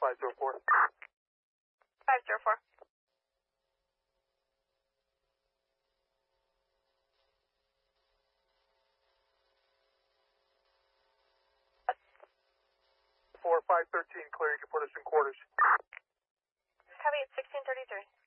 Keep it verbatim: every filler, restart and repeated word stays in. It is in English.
five zero four. five zero four. four five thirteen, clear, you can put us in quarters. Copy at sixteen thirty-three.